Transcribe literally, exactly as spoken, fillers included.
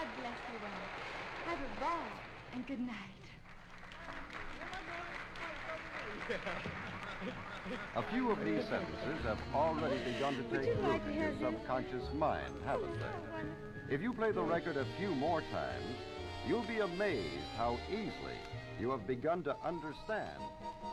God bless you all. Have a ball, and good night. A few of these sentences have already begun to take root in your subconscious mind, haven't they? If you play the record a few more times, you'll be amazed how easily you have begun to understand